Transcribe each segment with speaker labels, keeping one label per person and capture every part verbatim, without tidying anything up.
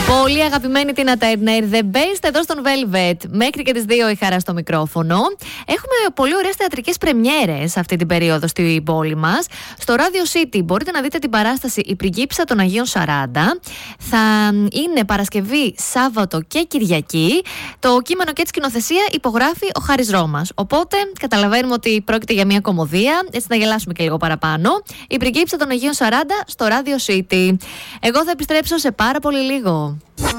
Speaker 1: Πολύ αγαπημένη Τίνα Turner, The Best εδώ στον Velvet. Μέχρι και τις δύο η Χαρά στο μικρόφωνο. Έχουμε πολύ ωραίες θεατρικές πρεμιέρες αυτή την περίοδο στην πόλη μας. Στο Radio City μπορείτε να δείτε την παράσταση Η Πριγκίπισσα των Αγίων σαράντα. Θα είναι Παρασκευή, Σάββατο και Κυριακή. Το κείμενο και τη σκηνοθεσία υπογράφει ο Χάρης Ρώμας. Οπότε καταλαβαίνουμε ότι πρόκειται για μια κωμωδία. Έτσι να γελάσουμε και λίγο παραπάνω. Η Πριγκίπισσα των Αγίων σαράντα στο Radio City. Εγώ θα επιστρέψω σε πάρα πολύ λίγο.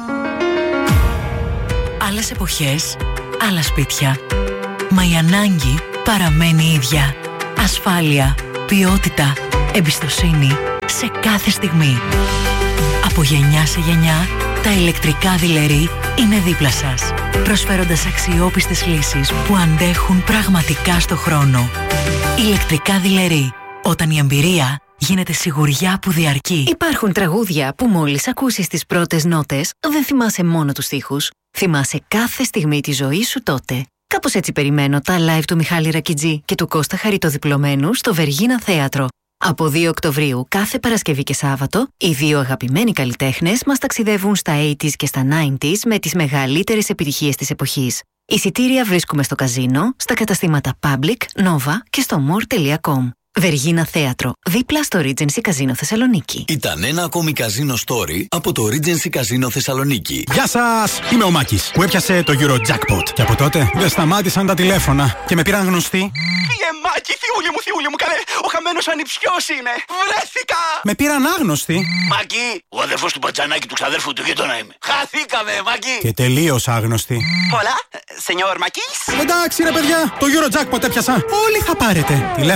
Speaker 2: Άλλες εποχές, άλλα σπίτια. Μα η ανάγκη παραμένει η ίδια. Ασφάλεια, ποιότητα, εμπιστοσύνη σε κάθε στιγμή. Από γενιά σε γενιά, τα ηλεκτρικά δειλερί είναι δίπλα σας, προσφέροντας αξιόπιστες λύσεις που αντέχουν πραγματικά στο χρόνο. Ηλεκτρικά δειλερί, όταν η εμπειρία γίνεται σιγουριά που διαρκεί.
Speaker 3: Υπάρχουν τραγούδια που μόλις ακούσεις τις πρώτες νότες, δεν θυμάσαι μόνο τους στίχους. Θυμάσαι κάθε στιγμή της ζωής σου τότε. Κάπως έτσι περιμένω τα live του Μιχάλη Ρακιτζή και του Κώστα Χαριτοδιπλωμένου στο Βεργίνα Θέατρο. Από δύο Οκτωβρίου κάθε Παρασκευή και Σάββατο, οι δύο αγαπημένοι καλλιτέχνες μας ταξιδεύουν στα ογδόντα και στα ενενήντα με τις μεγαλύτερες επιτυχίες της εποχής. Εισιτήρια βρίσκουμε στο καζίνο, στα καταστήματα Public, Nova και στο more τελεία com. Βεργίνα Θέατρο, δίπλα στο Regency Casino Θεσσαλονίκη.
Speaker 4: Ήταν ένα ακόμη καζίνο story από το Regency Casino Θεσσαλονίκη.
Speaker 5: Γεια σας! Είμαι ο Μάκης που έπιασε το Eurojackpot. Και από τότε δεν σταμάτησαν τα τηλέφωνα και με πήραν γνωστοί.
Speaker 6: Φύγε Μάκη, θιούλη μου, θιούλη μου, καλέ! Ο χαμένος ανιψιός είμαι! Βρέθηκα!
Speaker 5: Με πήραν άγνωστοι.
Speaker 6: Μάκη, ο αδερφός του Μπατζανάκη του ξαδέρφου του γείτονα είμαι. Χαθήκαμε, Μάκη!
Speaker 5: Και τελείως άγνωστοι.
Speaker 6: Hola, señor Μάκης.
Speaker 5: Εντάξει ρε παιδιά, το Eurojackpot έπιασα. Όλοι θα πάρετε. Τηλέφωνο.